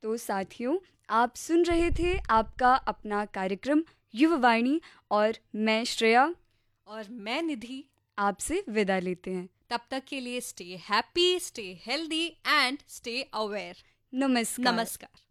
तो साथियों, आप सुन रहे थे आपका अपना कार्यक्रम युववाणी और मैं श्रेया और मैं निधि आपसे विदा लेते हैं। तब तक के लिए stay happy, stay healthy and stay aware. नमस्कार। नमस्कार।